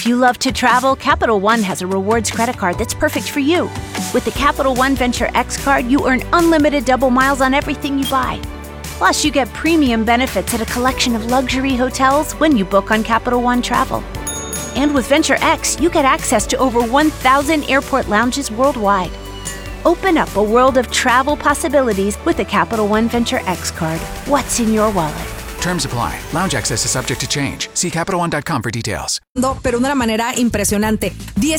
If you love to travel, Capital One has a rewards credit card that's perfect for you. With the Capital One Venture X card, you earn unlimited double miles on everything you buy. Plus, you get premium benefits at a collection of luxury hotels when you book on Capital One Travel. And with Venture X, you get access to over 1,000 airport lounges worldwide. Open up a world of travel possibilities with the Capital One Venture X card. What's in your wallet? Terms apply. Lounge access is subject to change. See CapitalOne.com for details. Pero de una manera impresionante.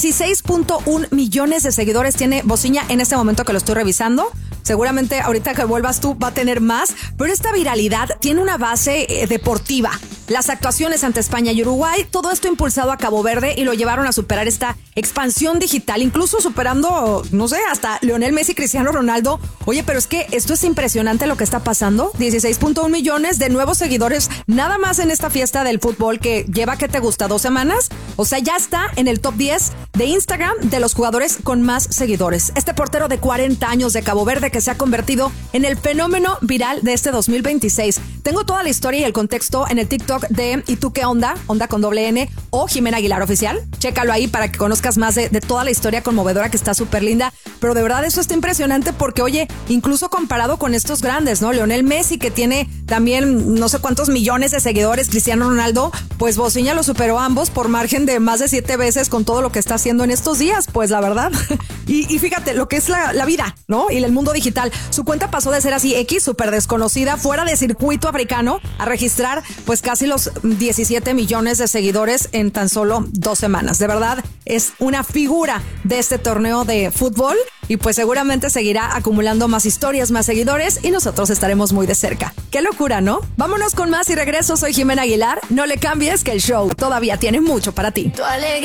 16.1 millones de seguidores tiene Bociña en este momento que lo estoy revisando. Seguramente ahorita que vuelvas tú va a tener más, pero esta viralidad tiene una base deportiva. Las actuaciones ante España y Uruguay, todo esto impulsado a Cabo Verde y lo llevaron a superar esta expansión digital, incluso superando, no sé, hasta Lionel Messi y Cristiano Ronaldo. Oye, pero es que esto es impresionante lo que está pasando. 16.1 millones de nuevos seguidores nada más en esta fiesta del fútbol que lleva, ¿qué te gusta? 2 semanas. O sea, ya está en el top 10 de Instagram de los jugadores con más seguidores. Este portero de 40 años de Cabo Verde que se ha convertido en el fenómeno viral de este 2026. Tengo toda la historia y el contexto en el TikTok de ¿Y tú qué onda? Onda con doble N o Jimena Aguilar Oficial. Chécalo ahí para que conozcas más de toda la historia conmovedora que está súper linda. Pero de verdad eso está impresionante porque, oye, incluso comparado con estos grandes, ¿no? Lionel Messi, que tiene también no sé cuántos millones de seguidores, Cristiano Ronaldo, pues Bociña lo superó a ambos por margen de más de 7 veces con todo lo que está haciendo en estos días, pues la verdad. Y fíjate, lo que es la vida, ¿no? Y el mundo digital. Su cuenta pasó de ser así X, súper desconocida, fuera de circuito africano, a registrar pues casi los 17 millones de seguidores en tan solo 2 semanas. De verdad, es una figura de este torneo de fútbol y pues seguramente seguirá acumulando más historias, más seguidores y nosotros estaremos muy de cerca. ¡Qué locura!, ¿no? Vámonos con más y regreso. Soy Jimena Aguilar. No le cambies que el show todavía tiene mucho para ti. Tu alegría.